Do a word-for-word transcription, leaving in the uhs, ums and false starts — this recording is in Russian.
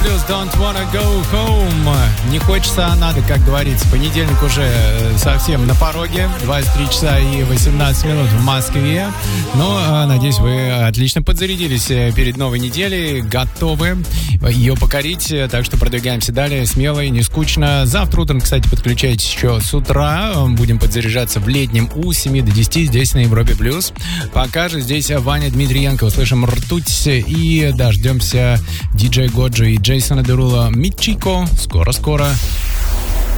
Плюс, Don't Wanna Go Home. Не хочется, а надо, как говорится. Понедельник уже совсем на пороге. двадцать три часа и восемнадцать минут в Москве. Но, надеюсь, вы отлично подзарядились перед новой неделей. Готовы ее покорить. Так что продвигаемся далее. Смело и не скучно. Завтра утром, кстати, подключайтесь еще с утра. Будем подзаряжаться в летнем у семи до десяти здесь на Европе Плюс. Пока же здесь Ваня Дмитриенко. Услышим «Ртуть» и дождемся диджей Годжи и Джейсона Дерула Митчико. Скоро-скоро.